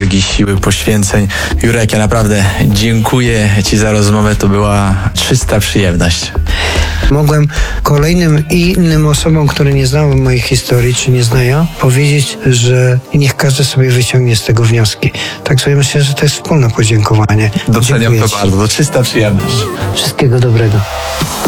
energii, siły, poświęceń. Jurek, ja naprawdę dziękuję Ci za rozmowę, to była czysta przyjemność. Mogłem kolejnym i innym osobom, które nie znały mojej historii, czy nie znają, powiedzieć, że niech każdy sobie wyciągnie z tego wnioski. Tak sobie myślę, że to jest wspólne podziękowanie. Doceniam Dziękuję to Ci. bardzo, to czysta przyjemność. Wszystkiego dobrego.